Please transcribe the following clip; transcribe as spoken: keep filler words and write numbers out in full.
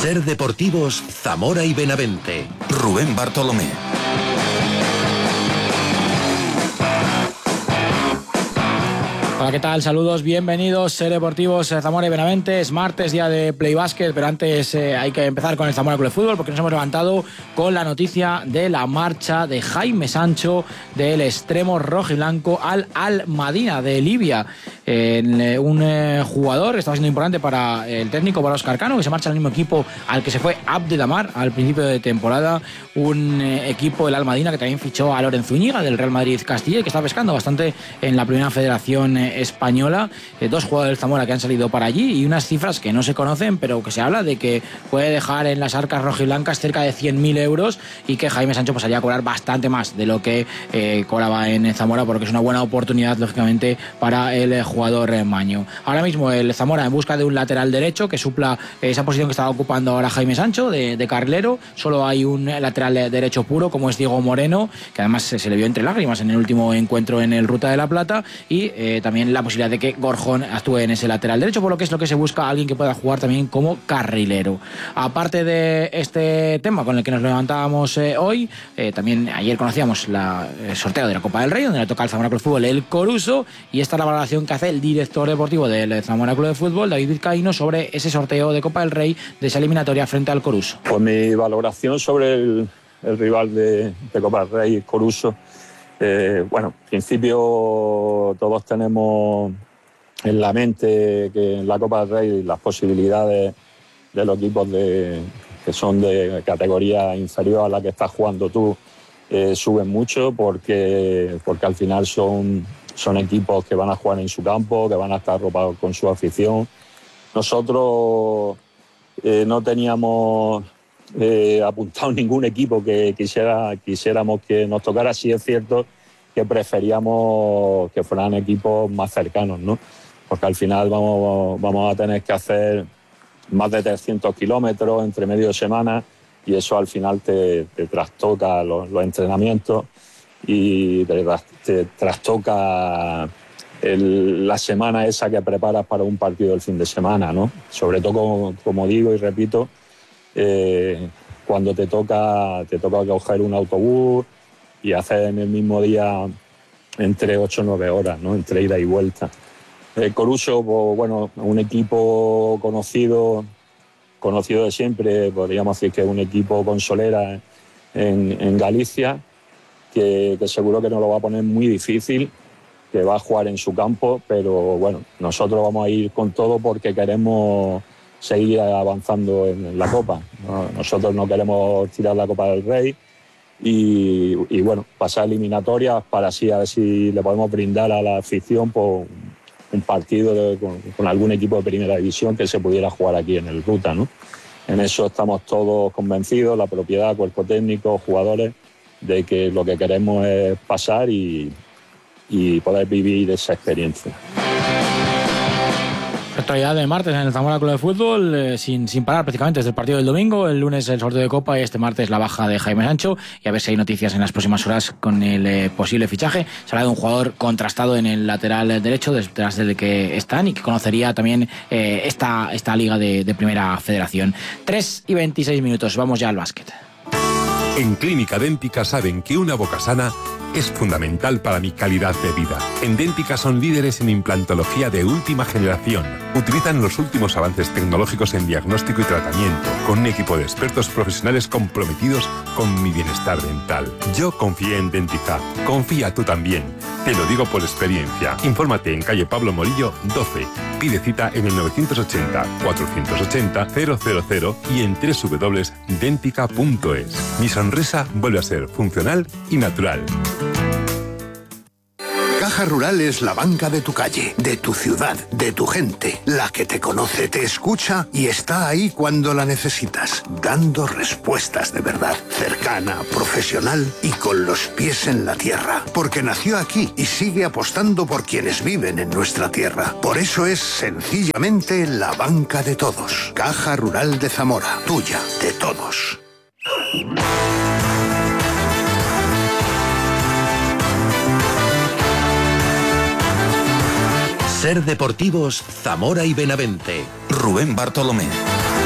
Ser Deportivos Zamora y Benavente. Rubén Bartolomé. Hola, ¿qué tal? Saludos, bienvenidos, Ser Deportivos Zamora y Benavente. Es martes, día de Play Basket, pero antes eh, hay que empezar con el Zamora Club de Fútbol, porque nos hemos levantado con la noticia de la marcha de Jaime Sancho del extremo rojiblanco al Al-Madina de Libia. Eh, un eh, jugador que estaba siendo importante para el técnico, para Óscar Cano, que se marcha al mismo equipo al que se fue Abdelhamar al principio de temporada. Un eh, equipo, el Al-Madina, que también fichó a Lorenzo Zúñiga del Real Madrid Castilla y que está pescando bastante en la primera federación eh, española. Eh, dos jugadores del Zamora que han salido para allí y unas cifras que no se conocen, pero que se habla de que puede dejar en las arcas rojiblancas cerca de cien mil euros y que Jaime Sancho pasaría a cobrar bastante más de lo que eh, cobraba en Zamora, porque es una buena oportunidad, lógicamente, para el eh, jugador eh, maño. Ahora mismo el Zamora en busca de un lateral derecho que supla eh, esa posición que estaba ocupando ahora Jaime Sancho de, de carrilero. Solo hay un lateral derecho puro, como es Diego Moreno, que además se, se le vio entre lágrimas en el último encuentro en el Ruta de la Plata, y eh, también la posibilidad de que Gorjón actúe en ese lateral derecho, por lo que es lo que se busca, alguien que pueda jugar también como carrilero. Aparte de este tema con el que nos levantábamos eh, hoy, eh, también ayer conocíamos la, el sorteo de la Copa del Rey, donde le toca al Zamora Club de Fútbol el Coruso, y esta es la valoración que hace el director deportivo del Zamora Club de Fútbol, David Vizcaíno, sobre ese sorteo de Copa del Rey, de esa eliminatoria frente al Coruso. Pues mi valoración sobre el, el rival de, de Copa del Rey, el Coruso, Eh, bueno, en principio todos tenemos en la mente que en la Copa del Rey las posibilidades de los equipos de, que son de categoría inferior a la que estás jugando tú eh, suben mucho, porque, porque al final son, son equipos que van a jugar en su campo, que van a estar arropados con su afición. Nosotros eh, no teníamos Eh, apuntado ningún equipo que quisiera, quisiéramos que nos tocara. Sí es cierto que preferíamos que fueran equipos más cercanos, ¿no? Porque al final vamos, vamos a tener que hacer más de trescientos kilómetros entre medio de semana, y eso al final te, te trastoca los, los entrenamientos y te, te trastoca el, la semana esa que preparas para un partido del fin de semana, ¿no? Sobre todo, como, como digo y repito, Eh, cuando te toca te toca coger un autobús y hacer en el mismo día entre ocho o nueve horas, ¿no? Entre ida y vuelta. El Coruso, pues, bueno, un equipo conocido conocido de siempre, podríamos decir que es un equipo con solera en, en Galicia, que, que seguro que nos lo va a poner muy difícil, que va a jugar en su campo, pero bueno, nosotros vamos a ir con todo porque queremos seguir avanzando en la Copa. Nosotros no queremos tirar la Copa del Rey y, y bueno, pasar eliminatorias para así a ver si le podemos brindar a la afición por un partido de, con, con algún equipo de primera división que se pudiera jugar aquí en el Ruta, ¿no? En eso estamos todos convencidos, la propiedad, cuerpo técnico, jugadores, de que lo que queremos es pasar y, y poder vivir esa experiencia. Actualidad de martes en el Zamora Club de Fútbol, eh, sin, sin parar prácticamente desde el partido del domingo. El lunes el sorteo de Copa y este martes la baja de Jaime Sancho, y a ver si hay noticias en las próximas horas con el eh, posible fichaje. Se habla de un jugador contrastado en el lateral derecho, detrás del que están, y que conocería también eh, esta, esta liga de, de Primera Federación. tres y veintiséis minutos, vamos ya al básquet. En Clínica Dẹ́ntica saben que una boca sana es fundamental para mi calidad de vida. En Dẹ́ntica son líderes en implantología de última generación. Utilizan los últimos avances tecnológicos en diagnóstico y tratamiento, con un equipo de expertos profesionales comprometidos con mi bienestar dental. Yo confié en Dẹ́ntica. Confía tú también. Te lo digo por experiencia. Infórmate en calle Pablo Morillo doce. Pide cita en el novecientos ochenta, cuatrocientos ochenta, cero cero cero y en doble u doble u doble u punto dentica punto es. Mi sonrisa vuelve a ser funcional y natural. Caja Rural es la banca de tu calle, de tu ciudad, de tu gente, la que te conoce, te escucha y está ahí cuando la necesitas, dando respuestas de verdad, cercana, profesional y con los pies en la tierra, porque nació aquí y sigue apostando por quienes viven en nuestra tierra. Por eso es sencillamente la banca de todos. Caja Rural de Zamora, tuya, de todos. Ser Deportivos Zamora y Benavente. Rubén Bartolomé.